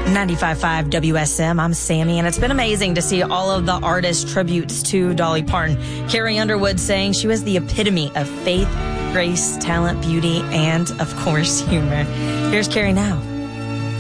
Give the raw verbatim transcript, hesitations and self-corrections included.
ninety-five point five W S M, I'm Sammy, and it's been amazing to see all of the artist tributes to Dolly Parton. Carrie Underwood saying she was the epitome of faith, grace, talent, beauty, and, of course, humor. Here's Carrie now.